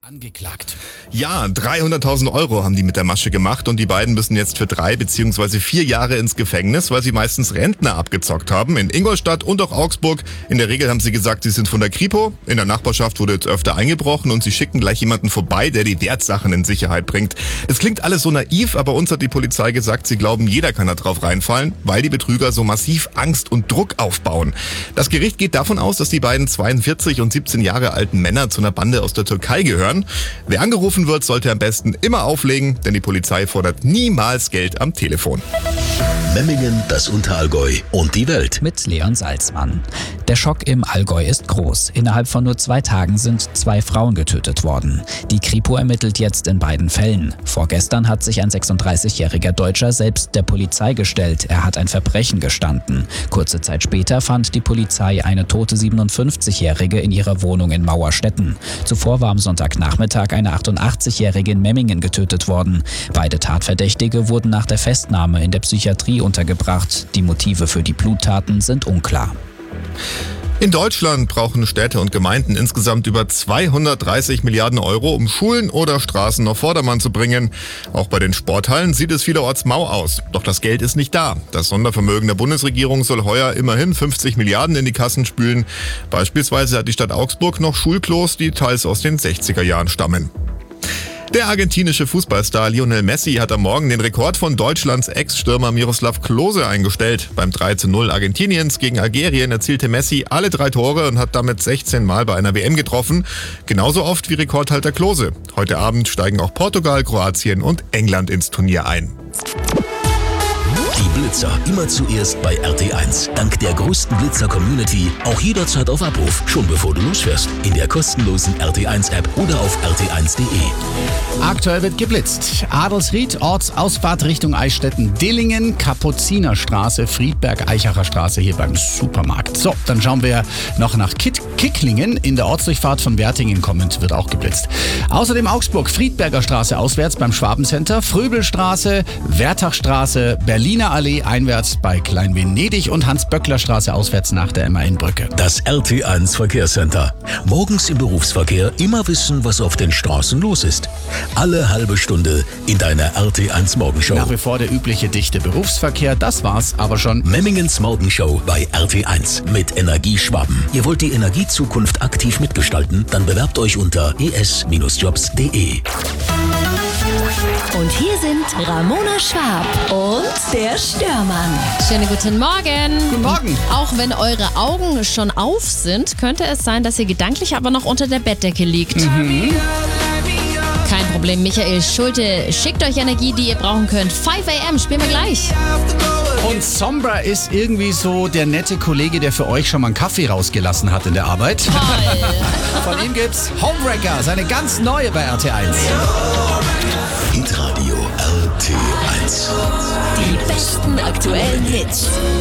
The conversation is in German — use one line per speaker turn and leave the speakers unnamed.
Angeklagt.
Ja, 300.000 Euro haben die mit der Masche gemacht und die beiden müssen jetzt für 3 bzw. 4 Jahre ins Gefängnis, weil sie meistens Rentner abgezockt haben. In Ingolstadt und auch Augsburg. In der Regel haben sie gesagt, sie sind von der Kripo. In der Nachbarschaft wurde jetzt öfter eingebrochen und sie schicken gleich jemanden vorbei, der die Wertsachen in Sicherheit bringt. Es klingt alles so naiv, aber uns hat die Polizei gesagt, sie glauben, jeder kann da drauf reinfallen, weil die Betrüger so massiv Angst und Druck aufbauen. Das Gericht geht davon aus, dass die beiden 42 und 17 Jahre alten Männer zu einer Bande aus der Türkei gehören. Wer angerufen wird, sollte am besten immer auflegen, denn die Polizei fordert niemals Geld am Telefon.
Memmingen, das Unterallgäu und die Welt.
Mit Leon Salzmann. Der Schock im Allgäu ist groß. Innerhalb von nur 2 Tagen sind 2 Frauen getötet worden. Die Kripo ermittelt jetzt in beiden Fällen. Vorgestern hat sich ein 36-jähriger Deutscher selbst der Polizei gestellt. Er hat ein Verbrechen gestanden. Kurze Zeit später fand die Polizei eine tote 57-jährige in ihrer Wohnung in Mauerstetten. Zuvor war am Sonntagnachmittag eine 88-jährige in Memmingen getötet worden. Beide Tatverdächtige wurden nach der Festnahme in der Psychiatrie untergebracht. Die Motive für die Bluttaten sind unklar.
In Deutschland brauchen Städte und Gemeinden insgesamt über 230 Milliarden Euro, um Schulen oder Straßen auf Vordermann zu bringen. Auch bei den Sporthallen sieht es vielerorts mau aus. Doch das Geld ist nicht da. Das Sondervermögen der Bundesregierung soll heuer immerhin 50 Milliarden in die Kassen spülen. Beispielsweise hat die Stadt Augsburg noch Schulklos, die teils aus den 60er Jahren stammen. Der argentinische Fußballstar Lionel Messi hat am Morgen den Rekord von Deutschlands Ex-Stürmer Miroslav Klose eingestellt. Beim 3:0 Argentiniens gegen Algerien erzielte Messi alle 3 Tore und hat damit 16 Mal bei einer WM getroffen. Genauso oft wie Rekordhalter Klose. Heute Abend steigen auch Portugal, Kroatien und England ins Turnier ein.
Die Blitzer immer zuerst bei RT1. Dank der größten Blitzer-Community auch jederzeit auf Abruf, schon bevor du losfährst. In der kostenlosen RT1-App oder auf rt1.de.
Aktuell wird geblitzt. Adelsried, Ortsausfahrt Richtung Eichstätten-Dillingen, Kapuzinerstraße, Friedberg-Eichacher Straße hier beim Supermarkt. So, dann schauen wir noch nach Kicklingen. In der Ortsdurchfahrt von Wertingen kommend wird auch geblitzt. Außerdem Augsburg, Friedberger Straße auswärts beim Schwabencenter, Fröbelstraße, Wertachstraße, Berliner Allee einwärts bei Klein-Venedig und Hans-Böckler-Straße auswärts nach der MAN-Brücke.
Das RT1 Verkehrscenter. Morgens im Berufsverkehr immer wissen, was auf den Straßen los ist. Alle halbe Stunde in deiner RT1 Morgenshow.
Nach wie vor der übliche dichte Berufsverkehr, das war's aber schon.
Memmingens Morgenshow bei RT1 mit Energieschwaben. Ihr wollt die Energiezukunft aktiv mitgestalten? Dann bewerbt euch unter es-jobs.de.
Und hier sind Ramona Schwab und der Störmann.
Schönen guten Morgen.
Guten Morgen.
Auch wenn eure Augen schon auf sind, könnte es sein, dass ihr gedanklich aber noch unter der Bettdecke liegt. Kein Problem, Michael Schulte schickt euch Energie, die ihr brauchen könnt. 5 AM, spielen wir gleich.
Und Sombra ist irgendwie so der nette Kollege, der für euch schon mal einen Kaffee rausgelassen hat in der Arbeit.
Toll.
Von ihm gibt's Homewrecker, seine ganz neue bei RT1.
Hitradio RT1.
Die besten aktuellen Hits.